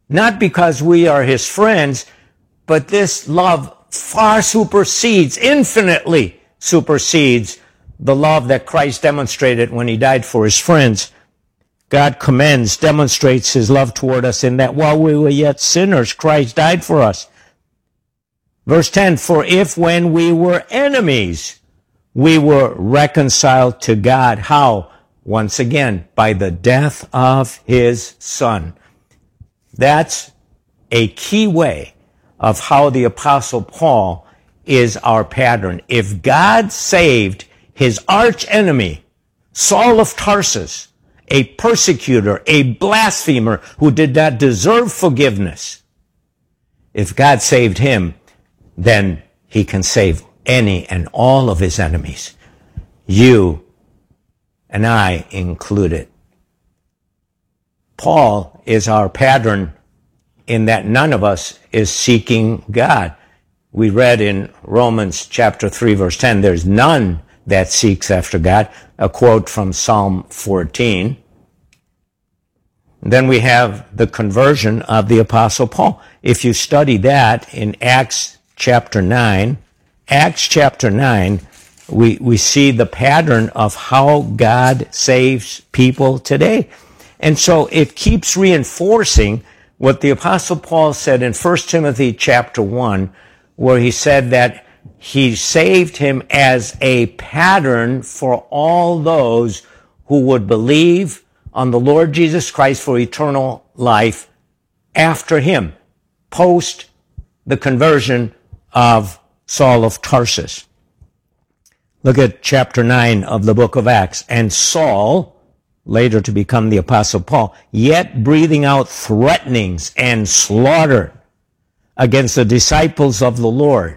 not because we are his friends, but this love far supersedes, infinitely supersedes the love that Christ demonstrated when he died for his friends. God demonstrates his love toward us in that while we were yet sinners, Christ died for us. Verse 10, for if when we were enemies, we were reconciled to God. How? Once again, by the death of his Son. That's a key way of how the Apostle Paul is our pattern. If God saved his arch enemy, Saul of Tarsus, a persecutor, a blasphemer who did not deserve forgiveness, if God saved him, then he can save any and all of his enemies, you and I included. Paul is our pattern in that none of us is seeking God. We read in Romans chapter 3, verse 10, there's none that seeks after God, a quote from Psalm 14. Then we have the conversion of the Apostle Paul. If you study that in Acts chapter 9, we see the pattern of how God saves people today. And so it keeps reinforcing what the Apostle Paul said in 1 Timothy chapter 1, where he said that he saved him as a pattern for all those who would believe on the Lord Jesus Christ for eternal life after him, post the conversion of Saul of Tarsus. Look at chapter 9 of the book of Acts. And Saul, later to become the Apostle Paul, yet breathing out threatenings and slaughter against the disciples of the Lord,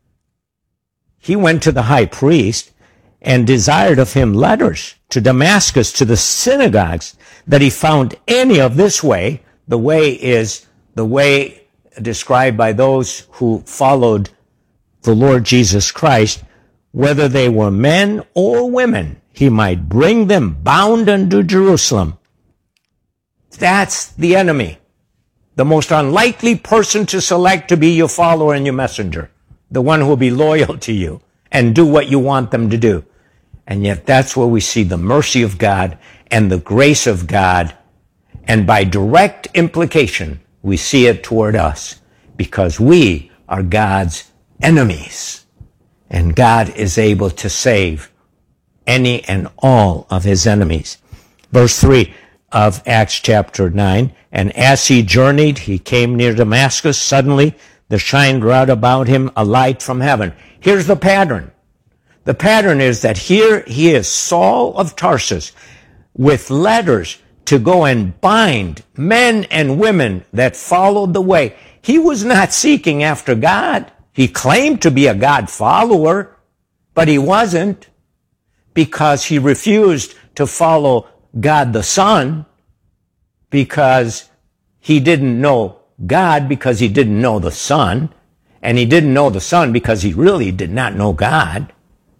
he went to the high priest and desired of him letters to Damascus, to the synagogues, that he found any of this way. The way is the way described by those who followed the Lord Jesus Christ, whether they were men or women, he might bring them bound unto Jerusalem. That's the enemy. The most unlikely person to select to be your follower and your messenger. The one who will be loyal to you and do what you want them to do. And yet that's where we see the mercy of God and the grace of God. And by direct implication, we see it toward us because we are God's enemies. And God is able to save any and all of his enemies. Verse 3 of Acts chapter 9, and as he journeyed, he came near Damascus. Suddenly there shined round about him a light from heaven. Here's the pattern. The pattern is that here he is, Saul of Tarsus, with letters to go and bind men and women that followed the way. He was not seeking after God. He claimed to be a God follower, but he wasn't, because he refused to follow God the Son, because he didn't know God, because he didn't know the Son, and he didn't know the Son because he really did not know God.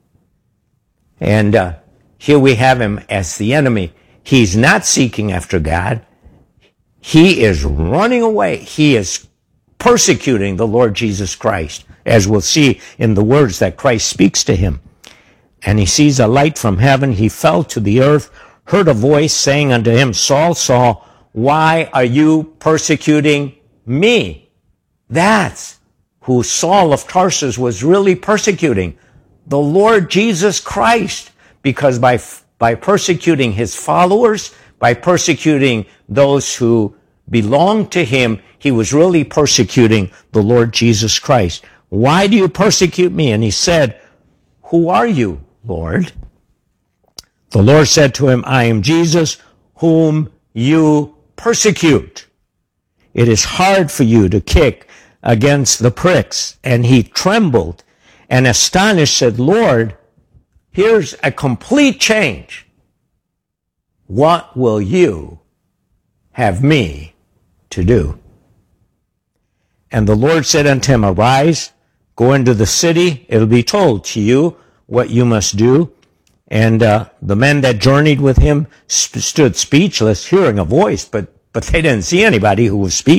And here we have him as the enemy. He's not seeking after God. He is running away. He is persecuting the Lord Jesus Christ, as we'll see in the words that Christ speaks to him. And he sees a light from heaven. He fell to the earth, heard a voice saying unto him, Saul, Saul, why are you persecuting me? That's who Saul of Tarsus was really persecuting, the Lord Jesus Christ, because by persecuting his followers, by persecuting those who belonged to him, he was really persecuting the Lord Jesus Christ. Why do you persecute me? And he said, who are you, Lord? The Lord said to him, I am Jesus, whom you persecute. It is hard for you to kick against the pricks. And he trembled and astonished said, Lord, here's a complete change. What will you have me to do? And the Lord said unto him, arise, go into the city. It'll be told to you what you must do. And the men that journeyed with him stood speechless, hearing a voice, but they didn't see anybody who was speaking.